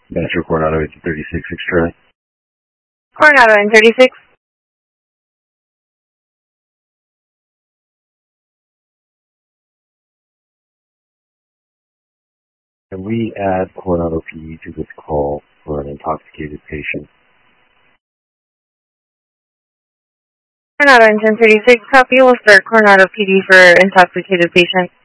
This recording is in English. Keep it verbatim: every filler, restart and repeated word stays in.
Metro Coronado eight thirty-six, extra. Coronado eight thirty-six. Can we add Coronado P D to this call for an intoxicated patient? Coronado eight thirty-six, copy. We'll start Coronado P D for intoxicated patient.